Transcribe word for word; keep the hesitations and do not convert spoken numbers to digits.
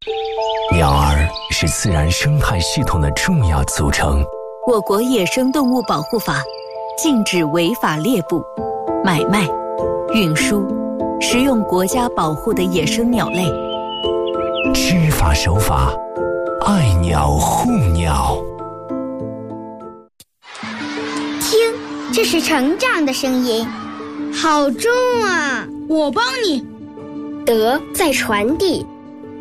鸟儿是自然生态系统的重要组成。 我国野生动物保护法禁止违法猎捕、买卖、运输、食用国家保护的野生鸟类。 知法守法，爱鸟护鸟。 听，这是成长的声音，好重啊！ 我帮你。 德在传递，